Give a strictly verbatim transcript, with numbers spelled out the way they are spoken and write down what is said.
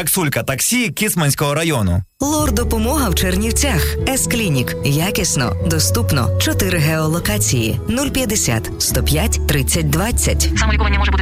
Таксулька таксі Кіцманського району. Лор-допомога в Чернівцях. С-клінік. Якісно, доступно. чотири геолокації. нуль п'ятдесят сто п'ять тридцять двадцять. Самолікування може бути